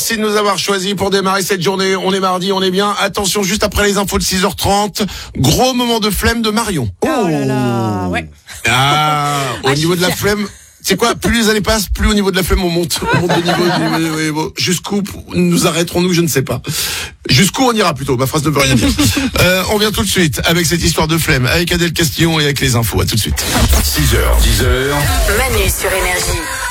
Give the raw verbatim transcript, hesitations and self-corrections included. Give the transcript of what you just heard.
Merci de nous avoir choisis pour démarrer cette journée. On est mardi, on est bien. Attention, juste après les infos de six heures trente, gros moment de flemme de Marion. Oh, oh là là, ouais. Ah, au ah, niveau de la flemme, c'est quoi? Plus les années passent, plus au niveau de la flemme on monte. On monte de niveau. De niveau, de niveau. Jusqu'où nous arrêterons-nous? Je ne sais pas. Jusqu'où on ira plutôt. Ma phrase ne veut rien dire. Euh, on vient tout de suite avec cette histoire de flemme, avec Adèle Castillon et avec les infos. À tout de suite. six heures, dix heures. Manu sur Énergie.